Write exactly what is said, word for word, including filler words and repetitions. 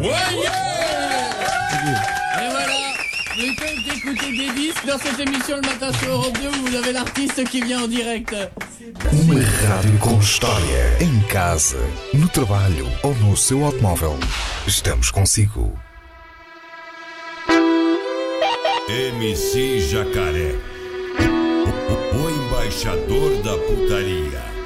Et voilà, le temps d'écouter des disques dans cette émission Le Matin sur Europe deux où vous avez l'artiste qui vient en direct. Uma rádio com história. Em casa, no trabalho ou no seu automóvel. Estamos consigo. M C Jacaré, o embaixador da putaria.